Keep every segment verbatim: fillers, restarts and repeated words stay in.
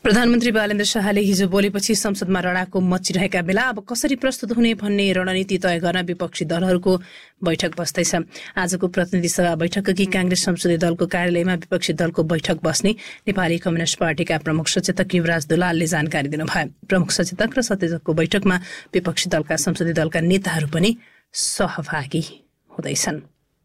प्रधानमन्त्री बालेन्द्र शाहले हिजो बोलेपछि संसदमा रडाको मचिरहेका बेला अब कसरी प्रस्तुत हुने भन्ने रणनीति तय गर्न विपक्षी दलहरूको बैठक बस्दैछ। आजको प्रतिनिधि सभा बैठकअघि कांग्रेस संसदीय दलको कार्यालयमा विपक्षी दलको बैठक बस्ने नेपाली कम्युनिष्ट पार्टीका प्रमुख सचेतक युवराज दुलालले जानकारी दिनुभयो। प्रमुख सचेतक र सचेतकको बैठकमा विपक्षी दलका संसदीय दलका नेताहरू पनि सहभागी हुँदैछन्।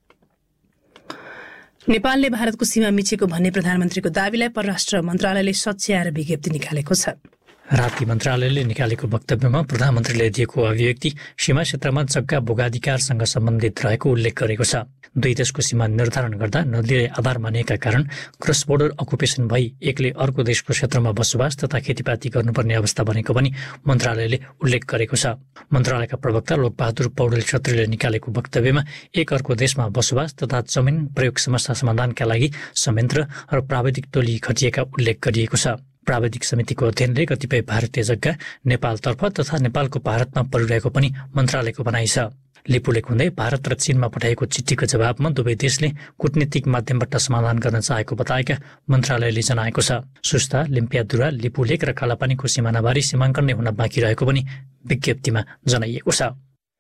नेपालले भारतको सीमा मिचेको भन्ने प्रधानमन्त्रीको दावीलाई परराष्ट्र मन्त्रालयले सच्याएर विज्ञप्ति निकालेको छ। राप्ती मन्त्रालयले निकालेको वक्तव्यमा प्रधानमन्त्रीले दिएको अभिव्यक्ति सीमा क्षेत्रमा जग्गा भोगाधिकारसँग सम्बन्धित रहेको उल्लेख गरेको छ। दुई देशको सीमा निर्धारण गर्दा नदीलाई आधार मानिएका कारण क्रस बोर्डर अकुपेसन भई एकले अर्को देशको क्षेत्रमा बसोबास तथा खेतीपाती गर्नुपर्ने अवस्था बनेको पनि मन्त्रालयले उल्लेख गरेको छ। मन्त्रालयका प्रवक्ता लोकबहादुर पौडेल छत्रीले निकालेको वक्तव्यमा एक अर्को देशमा बसोबास तथा जमिन प्रयोग समस्या समाधानका लागि संयन्त्र र प्राविधिक टोली खटिएका उल्लेख गरिएको छ। प्राविधिक समितिको अध्ययनले कतिपय भारतीय जग्गा नेपालतर्फ तथा नेपालको भारतमा परिरहेको पनि मन्त्रालयको भनाइ छ। लिपुलेक हुँदै भारत र चीनमा पठाएको चिठीको जवाबमा दुवै देशले कूटनीतिक माध्यमबाट समाधान गर्न चाहेको बताएका मन्त्रालयले जनाएको छ। सुस्ता, लिम्पियादुरा, लिपुलेक र कालापानीको सिमानाबारी सीमाङ्कन नै हुन बाँकी रहेको पनि विज्ञप्तिमा जनाइएको छ।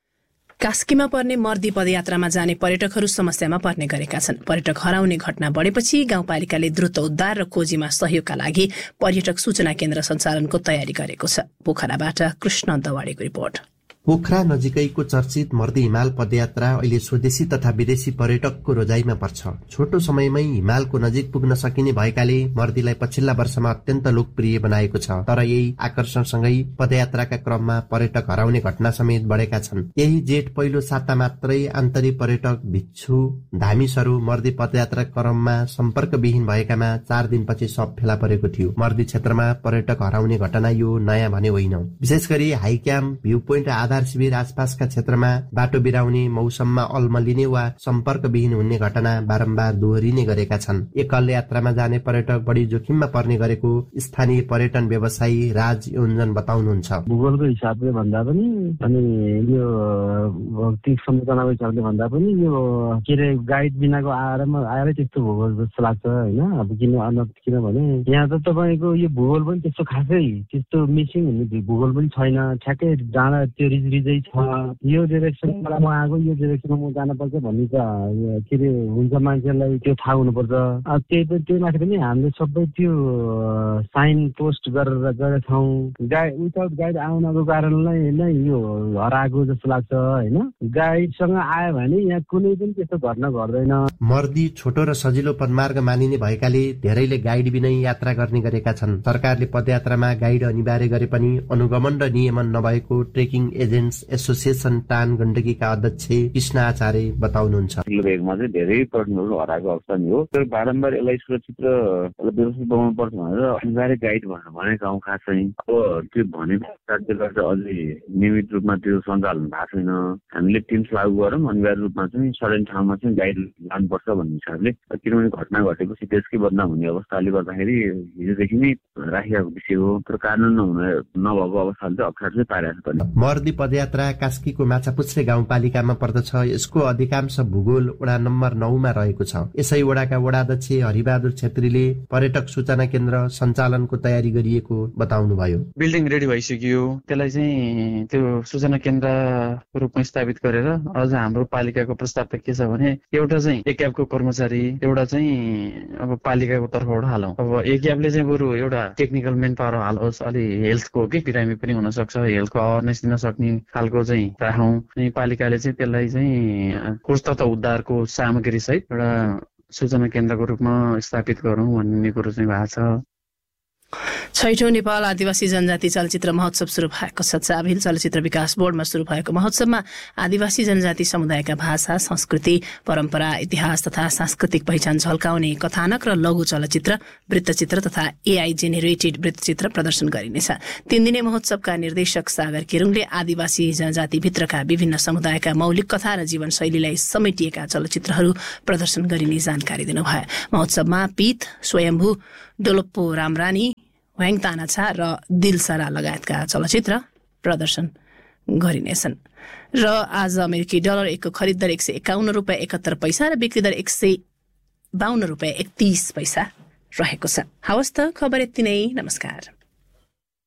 कास्कीमा पर्ने मर्दी पदयात्रामा जाने पर्यटकहरू समस्यामा पर्ने गरेका छन्। पर्यटक हराउने घटना बढेपछि गाउँपालिकाले द्रुत उद्धार र खोजीमा सहयोगका लागि पर्यटक सूचना केन्द्र सञ्चालनको तयारी गरेको छ। पोखराबाट कृष्ण दवाडीको रिपोर्ट। पोखरा नजिकैको चर्चित मर्दी हिमाल पदयात्रा अहिले स्वदेशी तथा विदेशी पर्यटकको रोजाइमा पर्छ। छोटो समयमै हिमालको नजिक पुग्न सकिने भएकाले मर्दीलाई पछिल्ला वर्षमा अत्यन्त लोकप्रिय बनाएको छ। तर यही आकर्षणसँगै पदयात्राका क्रममा पर्यटक हराउने घटना समेत बढेका छन्। यही जेठ पहिलो साता मात्रै आन्तरिक पर्यटक भिक्षु धामिसहरू मर्दी पदयात्रा क्रममा सम्पर्कविहीन भएकामा चार दिनपछि सब फेला परेको थियो। मर्दी क्षेत्रमा पर्यटक हराउने घटना यो नयाँ भने होइन। विशेष गरी हाई क्याम्प, भ्यू पोइन्ट आधार शिविर आसपासका क्षेत्रमा बाटो बिराउने, मौसममा अल्मलिने वा सम्पर्कविहीन हुने घटना बारम्बार दोहोरिने गरेका छन्। एकल यात्रामा जाने पर्यटक बढी जोखिममा पर्ने गरेको स्थानीय पर्यटन व्यवसायी राज योन्जन बताउनुहुन्छ। भूगोलको हिसाबले भन्दा पनि अनि यो भौतिक संरचनाको हिसाबले भन्दा पनि यो के अरे गाइड बिनाको आएर आएरै त्यस्तो भूगोल जस्तो लाग्छ होइन। अब किन किनभने यहाँ त तपाईँको यो भूगोल पनि त्यस्तो खासै त्यस्तो मिसिङ हुने भूगोल पनि छैन। ठ्याक्कै जाँदा त्यो रिजै छ, यो डिरेक्सनमा म आएको यो डिरेक्सनमा म जानुपर्छ भन्ने त के अरे हुन्छ, मान्छेलाई त्यो थाहा हुनुपर्छ। त्यही पनि त्यही माथि पनि हामीले सबै त्यो साइन पोस्ट गरेर गएका छौँ। गाइड विदाउट गाइड आउनको कारणलाई नै यो हराएको जस्तो लाग्छ होइन। गाइडसँग आयो भने यहाँ कुनै पनि त्यस्तो घटना घट्दैन। मर्दी छोटो र सजिलो पदमार्ग मानिने भएकाले धेरैले गाइड बिनै यात्रा गर्ने गरेका छन्। सरकारले पदयात्रामा गाइड अनिवार्य गरे पनि अनुगमन र नियमन नभएको ट्रेकिङ एजेन्ट्स एसोसिएसन टान गण्डकीका अध्यक्ष कृष्ण आचार्य बताउनुहुन्छ। भेगमा चाहिँ धेरै पर्यटकहरू हराएको अवस्था नि हो। तर बारम्बार यसलाई सुरक्षित र व्यवस्थित बनाउनु पर्छ भनेर अनिवार्य गाइड भनेको गाउँ खास चाहिँ अब त्यो भनेको कारणले गर्दा अझै नियमित रूपमा त्यो सञ्चालन भएको छैन। हामीले टिम्स लागू गरौँ, अनिवार्य रूपमा चाहिँ सर्टेन ठाउँमा चाहिँ गाइड लानुपर्छ भन्ने हिसाबले, किनभने घटना घटेपछि त्यसकै बदनाम हुने अवस्थाले गर्दाखेरि हिजोदेखि नै राखिएको विषय हो। तर कानुन नहुने नभएको अवस्थाले चाहिँ अप्ठ्यारो चाहिँ पारिरहेको छ। मर्दी पदयात्रा कास्कीको माछापुच्छ्रे गाउँपालिकामा पर्दछ। यसको अधिकांश भूगोल वडा नम्बर नौमा रहेको छ। यसै वडाका वडाध्यक्ष हरिबहादुर छेत्रीले पर्यटक सूचना केन्द्र सञ्चालनको तयारी गरिएको बताउनुभयो। बिल्डिङ रेडी भइसक्यो, त्यसलाई चाहिँ त्यो सूचना केन्द्रको रूपमा स्थापित गरेर अझ हाम्रो पालिकाको प्रस्ताव त के छ भने एउटा चाहिँ एक्याबको कर्मचारी, एउटा चाहिँ अब पालिकाको तर्फबाट हालौँ। अब एक्याबले चाहिँ बरु एउटा टेक्निकल मेन पावर हालोस्, अलि हेल्थको के बिरामी पनि हुन सक्छ, हेल्थको अवेरनेस दिन सक्ने खालको चाहिँ राखौँ। अनि पालिकाले चाहिँ त्यसलाई चाहिँ खोज तथा उद्धारको सामग्री सहित एउटा सूचना केन्द्रको रूपमा स्थापित गरौँ भन्ने कुरो चाहिँ भएको छ। छैठौं नेपाल आदिवासी जनजाति चलचित्र महोत्सव सुरु भएको छ। चाभिल चलचित्र विकास बोर्डमा सुरु भएको महोत्सवमा आदिवासी जनजाति समुदायका भाषा, संस्कृति, परम्परा, इतिहास तथा सांस्कृतिक पहिचान झल्काउने कथानक र लघु चलचित्र, वृत्तचित्र तथा एआई जेनेरेटेड वृत्तचित्र प्रदर्शन गरिनेछ। तीन दिने महोत्सवका निर्देशक सागर केरुङले आदिवासी जनजातिभित्रका विभिन्न समुदायका मौलिक कथा र जीवनशैलीलाई समेटिएका चलचित्रहरू प्रदर्शन गरिने जानकारी दिनुभयो। महोत्सवमा पीत, स्वयम्भू, डोलप्पो रामरानी, ह्वाङ तानाछा र दिलसरा लगायतका चलचित्र प्रदर्शन गरिनेछन्। र आज अमेरिकी डलर एकको खरिद दर एक सय एकाउन्न रुपियाँ एकहत्तर पैसा र बिक्री दर एक सय बाहन्न रुपियाँ एकतीस पैसा रहेको छ। हवस् त, खबर यति नै। नमस्कार।